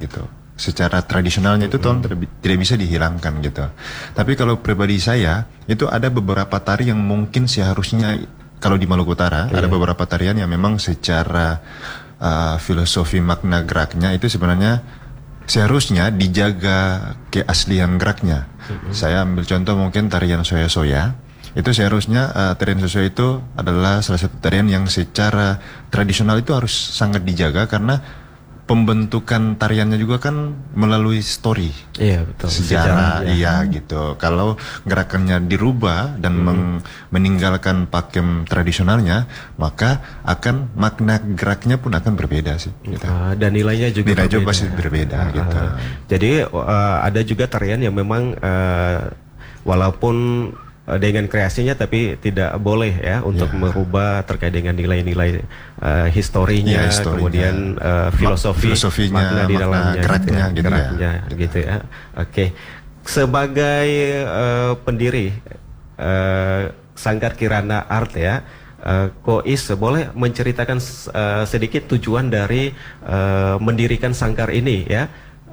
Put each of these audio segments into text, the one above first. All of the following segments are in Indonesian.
gitu. Secara tradisionalnya itu toh tidak bisa dihilangkan gitu. Tapi kalau pribadi saya itu ada beberapa tari yang mungkin seharusnya kalau di Maluku Utara ada beberapa tarian yang memang secara filosofi makna geraknya itu sebenarnya seharusnya dijaga keaslian geraknya. Saya ambil contoh mungkin tarian soya-soya. Itu seharusnya tarian soya itu adalah salah satu tarian yang secara tradisional itu harus sangat dijaga karena pembentukan tariannya juga kan melalui story, iya betul, sejarah, iya gitu. Kalau gerakannya dirubah dan meninggalkan pakem tradisionalnya, maka akan makna geraknya pun akan berbeda sih. Gitu. Dan nilainya juga pasti berbeda. Gitu. Jadi ada juga tarian yang memang walaupun dengan kreasinya tapi tidak boleh ya untuk merubah terkait dengan nilai-nilai historinya, kemudian filosofinya, makna di dalamnya, geraknya, gitu ya. Oke. Sebagai pendiri Sanggar Kirana Art ya, Ko Is boleh menceritakan sedikit tujuan dari mendirikan sanggar ini ya,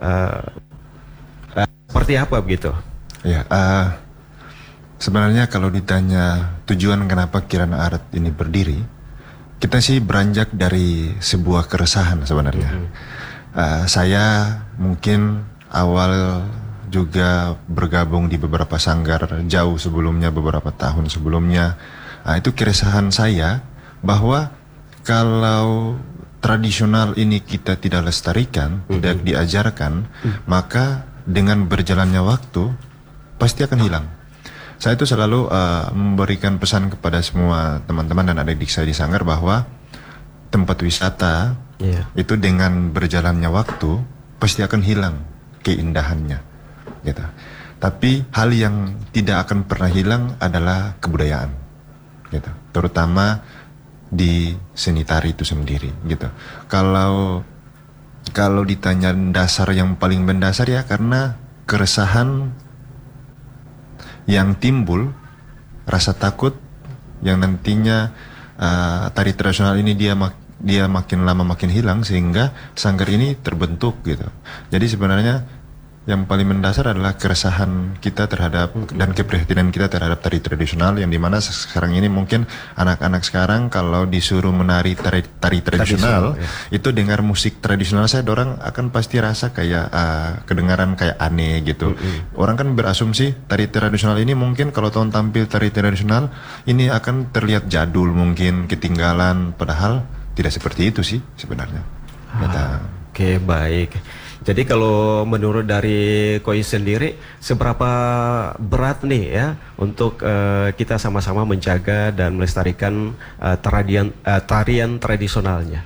seperti apa begitu? Ya. Sebenarnya kalau ditanya tujuan kenapa Kirana Art ini berdiri, kita sih beranjak dari sebuah keresahan sebenarnya. Saya mungkin awal juga bergabung di beberapa sanggar jauh sebelumnya, beberapa tahun sebelumnya. Itu keresahan saya bahwa kalau tradisional ini kita tidak lestarikan, tidak diajarkan, maka dengan berjalannya waktu pasti akan hilang. Saya itu selalu memberikan pesan kepada semua teman-teman dan adik-adik saya di sanggar bahwa tempat wisata itu dengan berjalannya waktu pasti akan hilang keindahannya, gitu. Tapi hal yang tidak akan pernah hilang adalah kebudayaan, gitu. Terutama di seni tari itu sendiri, gitu. Kalau ditanya dasar yang paling mendasar ya karena keresahan yang timbul, rasa takut yang nantinya tari tradisional ini dia makin lama makin hilang sehingga sanggar ini terbentuk gitu. Jadi sebenarnya yang paling mendasar adalah keresahan kita terhadap dan keprihatinan kita terhadap tari tradisional yang dimana sekarang ini mungkin anak-anak sekarang kalau disuruh menari tari tradisional itu dengar musik tradisional saya dorang akan pasti rasa kayak kedengaran kayak aneh gitu. Orang kan berasumsi tari tradisional ini mungkin kalau tahun tampil tari tradisional ini akan terlihat jadul mungkin ketinggalan, padahal tidak seperti itu sih sebenarnya. Oke, baik. Jadi kalau menurut dari Ko Is sendiri, seberapa berat nih ya untuk kita sama-sama menjaga dan melestarikan tarian tradisionalnya?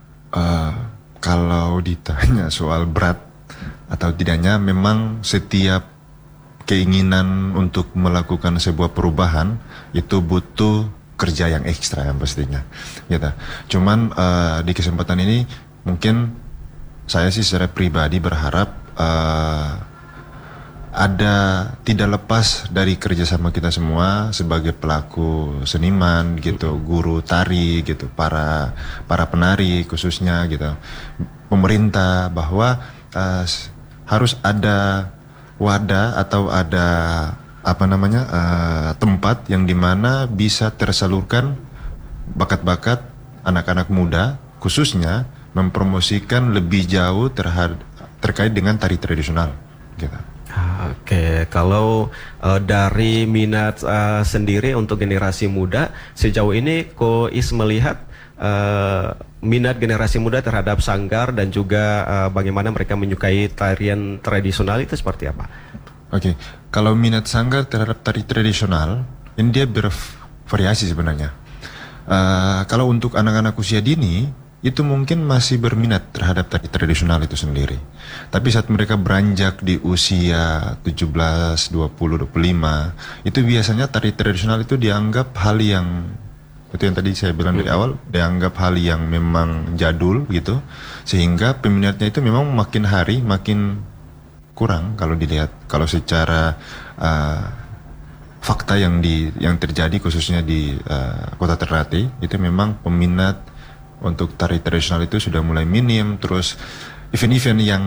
Kalau ditanya soal berat atau tidaknya, memang setiap keinginan untuk melakukan sebuah perubahan itu butuh kerja yang ekstra yang pastinya, gitu. Cuman di kesempatan ini mungkin saya sih secara pribadi berharap ada tidak lepas dari kerjasama kita semua sebagai pelaku seniman gitu, guru tari gitu, para penari khususnya gitu, pemerintah, bahwa harus ada wadah atau ada tempat yang dimana bisa tersalurkan bakat-bakat anak-anak muda khususnya mempromosikan lebih jauh terkait dengan tari tradisional, gitu. Oke, kalau dari minat sendiri untuk generasi muda sejauh ini, Ko Is melihat minat generasi muda terhadap sanggar dan juga bagaimana mereka menyukai tarian tradisional itu seperti apa? Oke, kalau minat sanggar terhadap tari tradisional ini dia bervariasi sebenarnya. Kalau untuk anak-anak usia dini itu mungkin masih berminat terhadap tari tradisional itu sendiri. Tapi saat mereka beranjak di usia 17, 20, 25, itu biasanya tari tradisional itu dianggap hal yang, itu yang tadi saya bilang dari awal, dianggap hal yang memang jadul gitu. Sehingga peminatnya itu memang makin hari makin kurang kalau dilihat. Kalau secara fakta yang terjadi khususnya di Kota Ternate, itu memang peminat untuk tari tradisional itu sudah mulai minim. Terus event-event yang